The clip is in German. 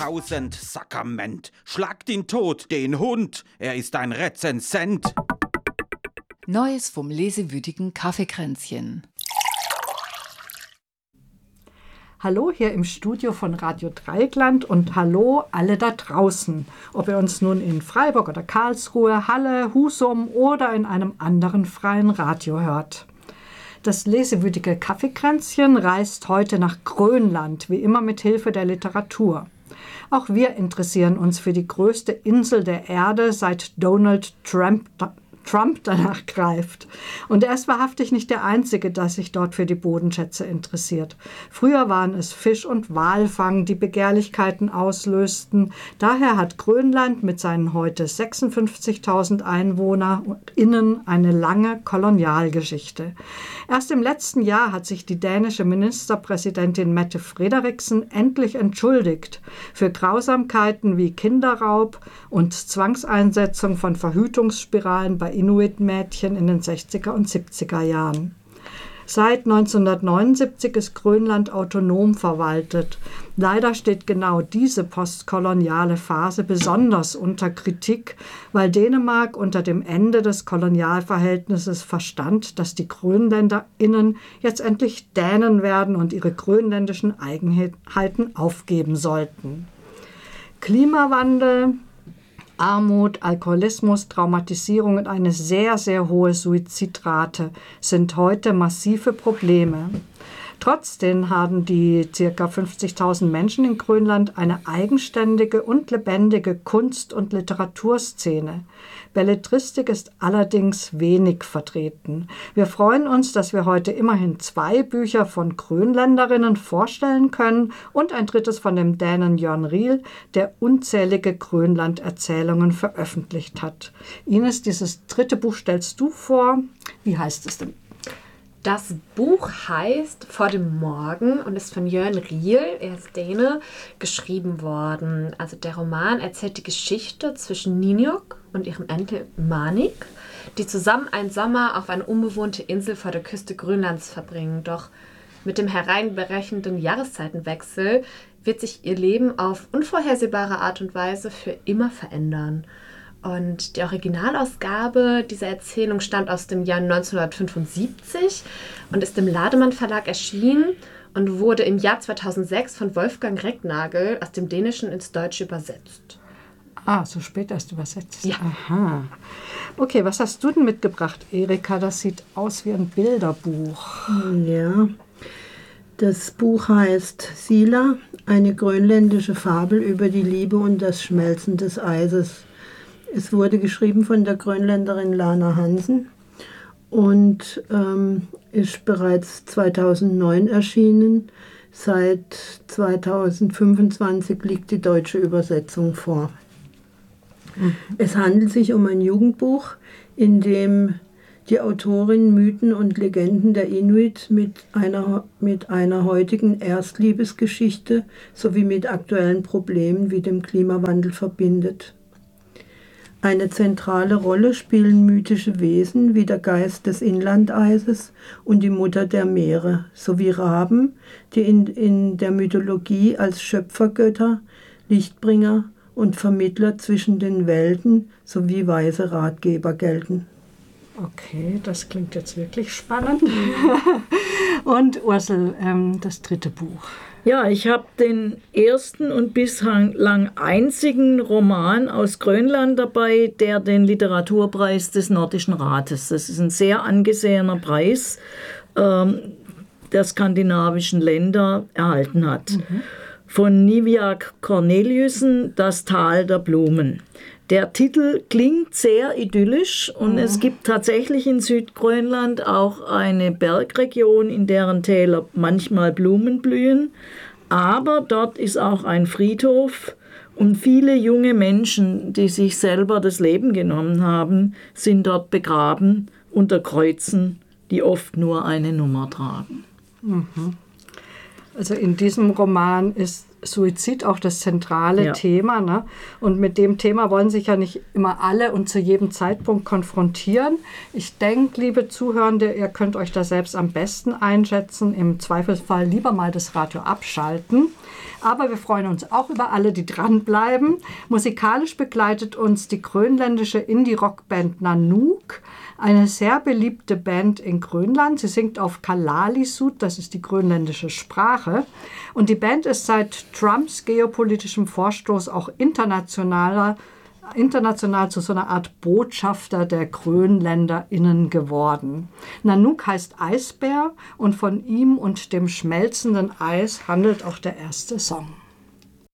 1000 Sakrament. Schlagt ihn tot, den Hund, er ist ein Rezensent. Neues vom lesewütigen Kaffeekränzchen. Hallo hier im Studio von Radio Dreieckland und hallo alle da draußen. Ob ihr uns nun in Freiburg oder Karlsruhe, Halle, Husum oder in einem anderen freien Radio hört. Das lesewütige Kaffeekränzchen reist heute nach Grönland, wie immer mit Hilfe der Literatur. Auch wir interessieren uns für die größte Insel der Erde, seit Donald Trump danach greift. Und er ist wahrhaftig nicht der Einzige, der sich dort für die Bodenschätze interessiert. Früher waren es Fisch- und Walfang, die Begehrlichkeiten auslösten. Daher hat Grönland mit seinen heute 56.000 EinwohnerInnen eine lange Kolonialgeschichte. Erst im letzten Jahr hat sich die dänische Ministerpräsidentin Mette Frederiksen endlich entschuldigt für Grausamkeiten wie Kinderraub und Zwangseinsetzung von Verhütungsspiralen bei Inuit-Mädchen in den 60er und 70er Jahren. Seit 1979 ist Grönland autonom verwaltet. Leider steht genau diese postkoloniale Phase besonders unter Kritik, weil Dänemark unter dem Ende des Kolonialverhältnisses verstand, dass die GrönländerInnen jetzt endlich Dänen werden und ihre grönländischen Eigenheiten aufgeben sollten. Klimawandel, Armut, Alkoholismus, Traumatisierung und eine sehr, sehr hohe Suizidrate sind heute massive Probleme. Trotzdem haben die ca. 50.000 Menschen in Grönland eine eigenständige und lebendige Kunst- und Literaturszene. Belletristik ist allerdings wenig vertreten. Wir freuen uns, dass wir heute immerhin 2 Bücher von Grönländerinnen vorstellen können und ein drittes von dem Dänen Jørn Riel, der unzählige Grönland-Erzählungen veröffentlicht hat. Ines, dieses dritte Buch stellst du vor. Wie heißt es denn? Das Buch heißt Vor dem Morgen und ist von Jørn Riel, er ist Däne, geschrieben worden. Also der Roman erzählt die Geschichte zwischen Ninjok und ihrem Enkel Manik, die zusammen einen Sommer auf eine unbewohnte Insel vor der Küste Grönlands verbringen. Doch mit dem hereinbrechenden Jahreszeitenwechsel wird sich ihr Leben auf unvorhersehbare Art und Weise für immer verändern. Und die Originalausgabe dieser Erzählung stammt aus dem Jahr 1975 und ist im Lademann Verlag erschienen und wurde im Jahr 2006 von Wolfgang Recknagel aus dem Dänischen ins Deutsche übersetzt. Ah, so spät erst übersetzt. Ja. Aha. Okay, was hast du denn mitgebracht, Erika? Das sieht aus wie ein Bilderbuch. Ja, das Buch heißt Sila, eine grönländische Fabel über die Liebe und das Schmelzen des Eises. Es wurde geschrieben von der Grönländerin Lana Hansen und ist bereits 2009 erschienen. Seit 2025 liegt die deutsche Übersetzung vor. Es handelt sich um ein Jugendbuch, in dem die Autorin Mythen und Legenden der Inuit mit einer heutigen Erstliebesgeschichte sowie mit aktuellen Problemen wie dem Klimawandel verbindet. Eine zentrale Rolle spielen mythische Wesen wie der Geist des Inlandeises und die Mutter der Meere, sowie Raben, die in der Mythologie als Schöpfergötter, Lichtbringer und Vermittler zwischen den Welten sowie weise Ratgeber gelten. Okay, das klingt jetzt wirklich spannend. Und Ursel, das dritte Buch. Ja, ich habe den ersten und bislang einzigen Roman aus Grönland dabei, der den Literaturpreis des Nordischen Rates, das ist ein sehr angesehener Preis, der skandinavischen Länder erhalten hat. Von Niviaq Corneliussen, Das Tal der Blumen. Der Titel klingt sehr idyllisch und es gibt tatsächlich in Südgrönland auch eine Bergregion, in deren Täler manchmal Blumen blühen. Aber dort ist auch ein Friedhof und viele junge Menschen, die sich selber das Leben genommen haben, sind dort begraben unter Kreuzen, die oft nur eine Nummer tragen. Also in diesem Roman ist Suizid auch das zentrale Thema. Ne? Und mit dem Thema wollen sich ja nicht immer alle und zu jedem Zeitpunkt konfrontieren. Ich denke, liebe Zuhörende, ihr könnt euch da selbst am besten einschätzen. Im Zweifelsfall lieber mal das Radio abschalten. Aber wir freuen uns auch über alle, die dranbleiben. Musikalisch begleitet uns die grönländische Indie-Rock-Band Nanook, eine sehr beliebte Band in Grönland. Sie singt auf Kalaallisut, das ist die grönländische Sprache. Und die Band ist seit Trumps geopolitischem Vorstoß auch international zu so einer Art Botschafter der GrönländerInnen geworden. Nanook heißt Eisbär und von ihm und dem schmelzenden Eis handelt auch der erste Song.